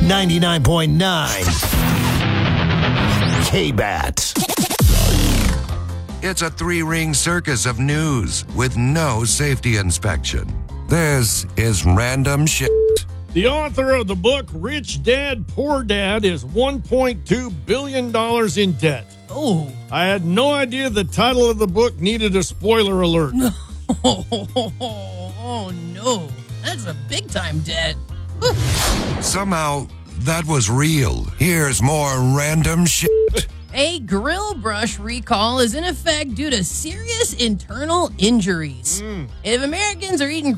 99.9 K-Bat. It's a three-ring circus of news with no safety inspection. This is Random Shit. The author of the book Rich Dad, Poor Dad is $1.2 billion in debt. Oh. I had no idea the title of the book needed a spoiler alert. Oh, no. That's a big-time debt. Somehow, that was real. Here's more Random Shit. A grill brush recall is in effect due to serious internal injuries. If Americans are eating